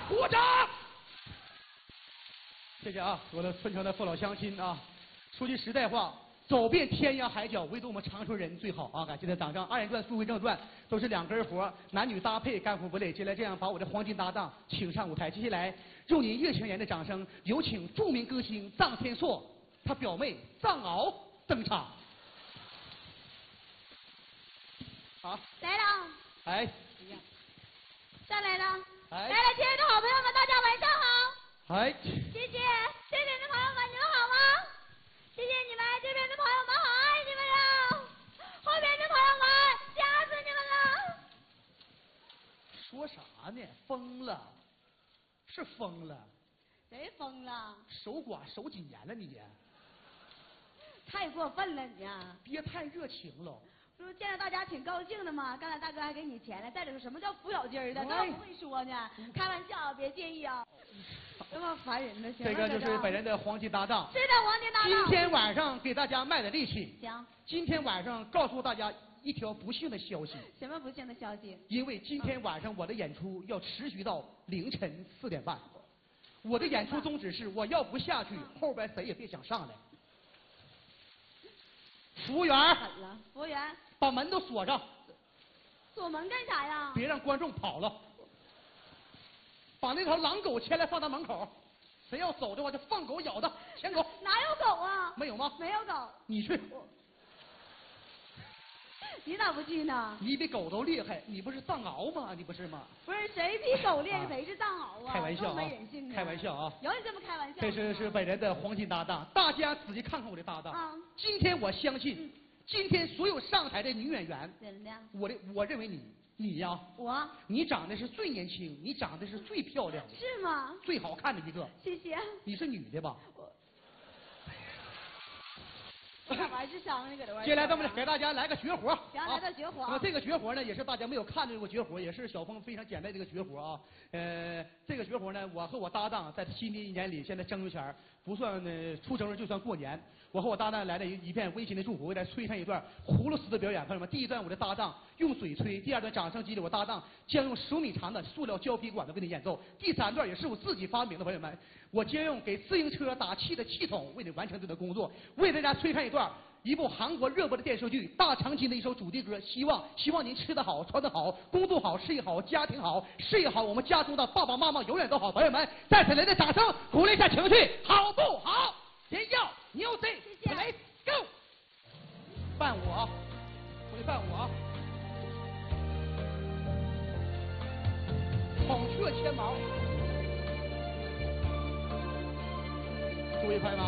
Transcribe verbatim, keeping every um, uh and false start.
鼓掌！谢谢啊，我的春城的父老乡亲啊！说句实在话，走遍天涯海角，唯独我们长春人最好啊！感谢的掌声。二人转、书回正传都是两根活，男女搭配，干活不累。接下来这样把我的黄金搭档请上舞台。接下来用您热情言的掌声，有请著名歌星臧天朔，他表妹臧敖登场。好， 来了。 哎， 上来了。 哎， 来了，亲爱的好朋友们，大家晚上好。 哎， 谢谢这边的朋友们，你们好吗？谢谢你们，这边的朋友们好爱你们呀！后边的朋友们，吓死你们了！ 说啥呢？疯了，是疯了。 谁疯了？ 守寡守几年了你？ 太过分了你呀！ 别太热情了。 不是见到大家挺高兴的吗？刚才大哥还给你钱了。再者说什么叫扶小鸡儿的？刚才不会说呢，开玩笑，别介意啊。这么烦人呢，行。 这个就是本人的黄金搭档。 是的，黄金搭档。 今天晚上给大家卖点力气。 行。 今天晚上告诉大家一条不幸的消息。 什么不幸的消息？ 因为今天晚上我的演出要持续到凌晨四点半。我的演出宗旨是，我要不下去，后边谁也别想上来。服务员。 怎了？服务员。 把门都锁上。 锁门干啥呀？ 别让观众跑了。把那条狼狗牵来放他门口，谁要走的话就放狗咬他，牵狗。 哪有狗啊？ 没有吗？ 没有狗。 你去。 你咋不去呢？ 你比狗都厉害，你不是藏獒吗？你不是吗？ 不是，谁比狗厉害，谁是藏獒啊？ 开玩笑啊！ 没人性开玩笑啊！ 有你这么开玩笑？ 这是是本人的黄金搭档，大家仔细看看我的搭档。啊。今天我相信。嗯，今天所有上台的女演员，我的我认为你你呀， 我你长得是最年轻，你长得是最漂亮的， 是吗？ 最好看的一个。 谢谢。 你是女的吧？ 我。我还是伤你搁这玩。 接下来咱们给大家来个绝活。 行，来个绝活。 那么这个绝活呢，也是大家没有看到过绝活，也是小峰非常简单的一个绝活啊。呃，这个绝活呢，我和我搭档在新的一年里，现在正月前不算呢出生日就算过年。我和我搭档来了一一片温馨的祝福，为大家吹上一段葫芦丝的表演。朋友们，第一段我的搭档用嘴吹，第二段掌声激励我搭档将用十米长的塑料胶皮管子为你演奏，第三段也是我自己发明的。朋友们，我将用给自行车打气的气筒为你完成这个工作，为大家吹上一段一部韩国热播的电视剧《大长今》的一首主题歌。希望希望您吃得好，穿得好，工作好，事业好，家庭好，事业好，我们家中的爸爸妈妈永远都好。朋友们，再次来的掌声鼓励一下情绪，好不好？先要牛仔， 谢谢。 来 go， 伴我，回伴我，孔雀牵毛，注意拍吗？